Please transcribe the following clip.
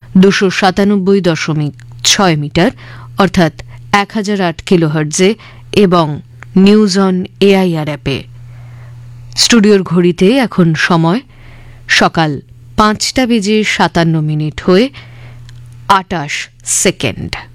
297.6 metre অর্থাৎ 1008 কিলোহার্টজে এবং news on AIR অ্যাপে। স্টুডিওর ঘড়িতে এখন সময় সকাল 5:57 হয়ে 28 সেকেন্ড।